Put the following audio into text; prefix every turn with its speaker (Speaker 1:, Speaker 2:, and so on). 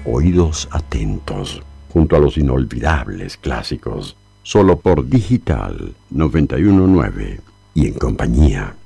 Speaker 1: Oídos atentos, junto a los inolvidables clásicos, solo por Digital 919 y en compañía